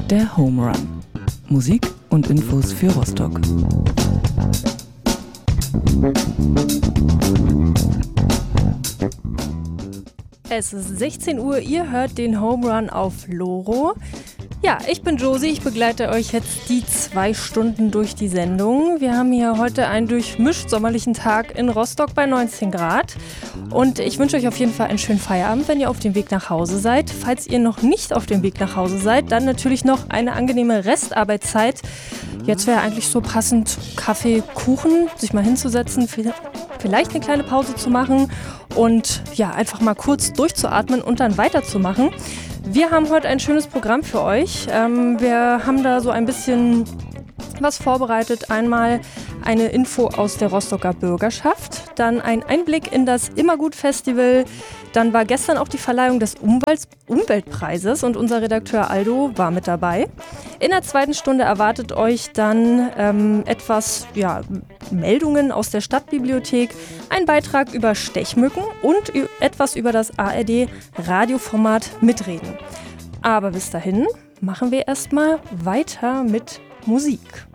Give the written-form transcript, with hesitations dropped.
Der Home Run. Musik und Infos für Rostock. Es ist 16 Uhr, ihr hört den Home Run auf Loro. Ja, ich bin Josie, ich begleite euch jetzt die 2 Stunden durch die Sendung. Wir haben hier heute einen durchmischt sommerlichen Tag in Rostock bei 19 Grad. Und ich wünsche euch auf jeden Fall einen schönen Feierabend, wenn ihr auf dem Weg nach Hause seid. Falls ihr noch nicht auf dem Weg nach Hause seid, dann natürlich noch eine angenehme Restarbeitszeit. Jetzt wäre eigentlich so passend Kaffee, Kuchen, sich mal hinzusetzen, vielleicht eine kleine Pause zu machen und ja, einfach mal kurz durchzuatmen und dann weiterzumachen. Wir haben heute ein schönes Programm für euch. Wir haben da so ein bisschen was vorbereitet. Einmal eine Info aus der Rostocker Bürgerschaft, dann ein Einblick in das Immergut-Festival. Dann war gestern auch die Verleihung des Umweltpreises und unser Redakteur Aldo war mit dabei. In der 2. Stunde erwartet euch dann etwas Meldungen aus der Stadtbibliothek, ein Beitrag über Stechmücken und etwas über das ARD-Radioformat Mitreden. Aber bis dahin machen wir erstmal weiter mit Musik.